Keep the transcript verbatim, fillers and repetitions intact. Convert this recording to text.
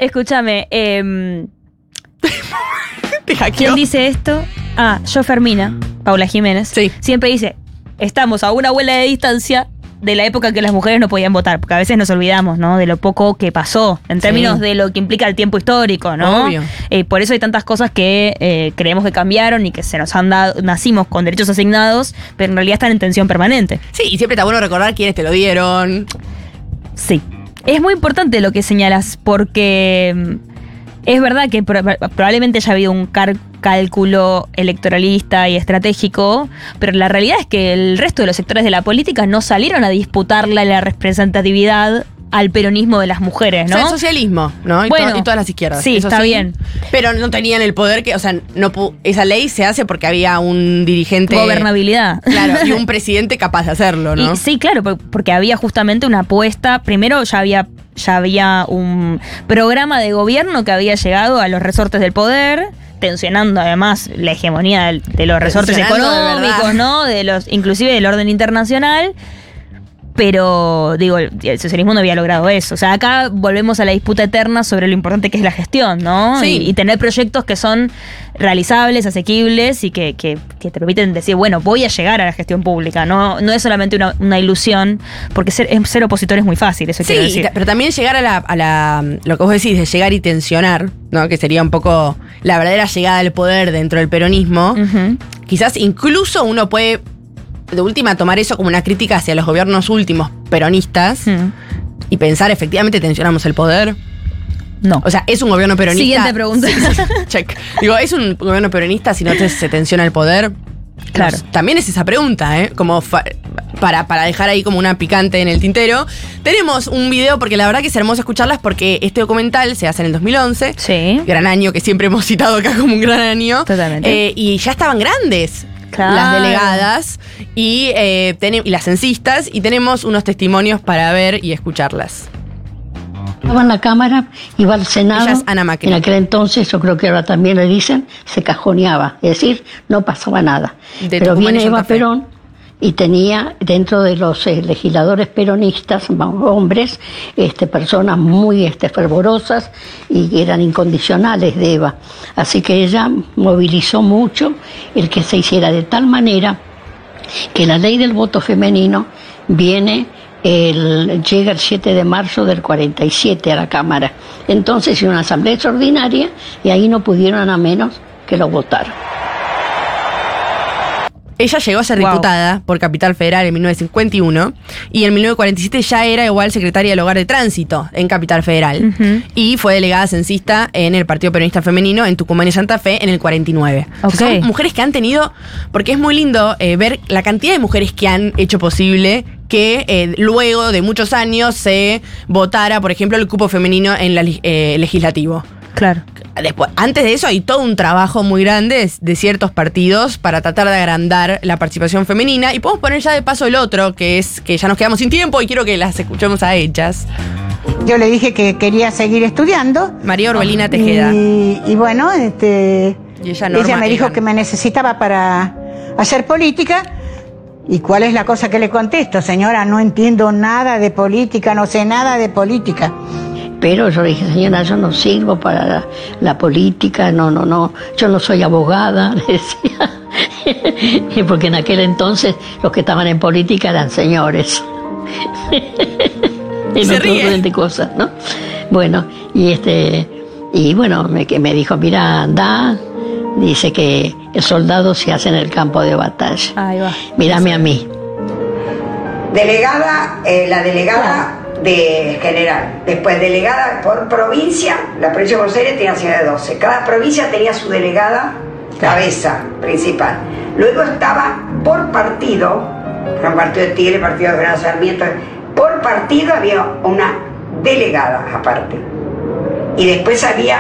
escúchame. Eh, ¿Quién dice esto? Ah, yo Fermina, Paula Jiménez. Sí. Siempre dice, estamos a una vuela de distancia de la época en que las mujeres no podían votar, porque a veces nos olvidamos, ¿no? De lo poco que pasó, en términos sí. de lo que implica el tiempo histórico, ¿no? Obvio. Eh, por eso hay tantas cosas que eh, creemos que cambiaron y que se nos han dado, nacimos con derechos asignados, pero en realidad están en tensión permanente. Sí, y siempre está bueno recordar quiénes te lo dieron. Sí. Es muy importante lo que señalas, porque es verdad que pro- probablemente haya habido un car- cálculo electoralista y estratégico, pero la realidad es que el resto de los sectores de la política no salieron a disputarle la representatividad al peronismo de las mujeres, ¿no? O sea, el socialismo, ¿no? Y, bueno, to- y todas las izquierdas. Sí, Eso está sí, bien. Pero no tenían el poder que, o sea, no pu- esa ley se hace porque había un dirigente. Gobernabilidad. Claro, y un presidente capaz de hacerlo, ¿no? Y, sí, claro, porque había justamente una apuesta. Primero ya había, ya había un programa de gobierno que había llegado a los resortes del poder, tensionando además la hegemonía de, de los resortes económicos, de ¿no? De los, inclusive del orden internacional. Pero, digo, el, el socialismo no había logrado eso. O sea, acá volvemos a la disputa eterna sobre lo importante que es la gestión, ¿no? Sí. Y, y tener proyectos que son realizables, asequibles y que, que, que te permiten decir, bueno, voy a llegar a la gestión pública. No, no es solamente una, una ilusión, porque ser, ser opositor es muy fácil, eso Sí, quiero decir. pero también llegar a la, a la. Lo que vos decís, de llegar y tensionar, ¿no? Que sería un poco la verdadera llegada al poder dentro del peronismo. Uh-huh. Quizás incluso uno puede, de última, tomar eso como una crítica hacia los gobiernos últimos peronistas Uh-huh. y pensar, efectivamente, tensionamos el poder. No. O sea, es un gobierno peronista. Siguiente pregunta. Sí, sí, check. Digo, ¿es un gobierno peronista si no te, se tensiona el poder? Claro. No, también es esa pregunta, ¿eh? Como fa- para, para dejar ahí como una picante en el tintero. Tenemos un video, porque la verdad que es hermoso escucharlas, porque este documental se hace en el dos mil once. Sí. Gran año, que siempre hemos citado acá como un gran año. Totalmente. Eh, y ya estaban grandes. Claro. Las delegadas y, eh, ten- y las censistas, y tenemos unos testimonios para ver y escucharlas. Estaba en la Cámara, iba al Senado. Ella es Ana Macri. En aquel entonces, yo creo que ahora también le dicen, se cajoneaba, es decir, no pasaba nada. De Pero Tucumán y viene Santa Eva Fe. Perón y tenía dentro de los eh, legisladores peronistas, hombres, este, personas muy este, fervorosas y que eran incondicionales de Eva. Así que ella movilizó mucho el que se hiciera de tal manera que la ley del voto femenino viene, el, llega el siete de marzo del cuarenta y siete a la Cámara. Entonces hizo una asamblea extraordinaria y ahí no pudieron a menos que lo votaran. Ella llegó a ser Wow. diputada por Capital Federal en mil novecientos cincuenta y uno y en mil novecientos cuarenta y siete ya era igual secretaria del Hogar de Tránsito en Capital Federal. Uh-huh. Y fue delegada censista en el Partido Peronista Femenino en Tucumán y Santa Fe en el cuarenta y nueve. Ok. Son mujeres que han tenido, porque es muy lindo eh, ver la cantidad de mujeres que han hecho posible que eh, luego de muchos años se votara, por ejemplo, el cupo femenino en el eh, legislativo. Claro. Después, antes de eso hay todo un trabajo muy grande de, de ciertos partidos para tratar de agrandar la participación femenina. Y podemos poner ya de paso el otro, que es que ya nos quedamos sin tiempo y quiero que las escuchemos a ellas. Yo le dije que quería seguir estudiando. María Orbelina Tejeda. Y, y bueno, este, Y ella, Norma ella me dijo Egan. que me necesitaba para hacer política. ¿Y cuál es la cosa que le contesto? Señora, no entiendo nada de política, no sé nada de política. Pero yo le dije, señora, yo no sirvo para la, la política, no, no, no, yo no soy abogada, le decía. Y porque en aquel entonces los que estaban en política eran señores. En Se otro ríe. orden de cosas, ¿no? Bueno, y este, y bueno, me, que me dijo, mira, anda, dice que el soldado se hace en el campo de batalla. Ahí va. Mírame a mí. Delegada, eh, la delegada de general, después delegada por provincia, la provincia de Buenos Aires tenía ciudad de doce, cada provincia tenía su delegada cabeza principal, luego estaba por partido, el partido de Tigre, el partido de Gran Sarmiento, por partido había una delegada aparte, y después había